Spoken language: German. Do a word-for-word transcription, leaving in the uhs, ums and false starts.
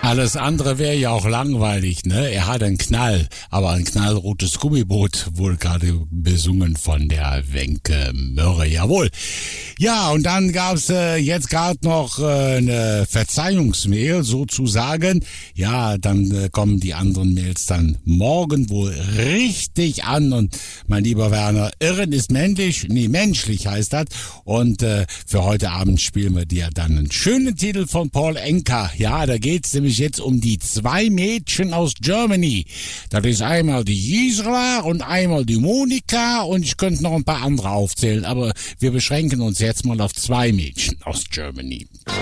Alles andere wäre ja auch langweilig, ne? Er hat einen Knall, aber ein knallrotes Gummiboot wurde gerade besungen von der Wenke Mörre, jawohl. Ja, und dann gab's äh, jetzt gerade noch äh, eine Verzeihungsmail sozusagen. Ja, dann äh, kommen die anderen Mails dann morgen wohl richtig an. Und mein lieber Werner, Irren ist männlich, nee, menschlich heißt das. Und äh, für heute Abend spielen wir dir dann einen schönen Titel von Paul Anka. Ja, da geht's nämlich jetzt um die zwei Mädchen aus Germany. Das ist einmal die Gisela und einmal die Monika und ich könnte noch ein paar andere aufzählen, aber wir beschränken uns jetzt mal auf zwei Mädchen aus Germany.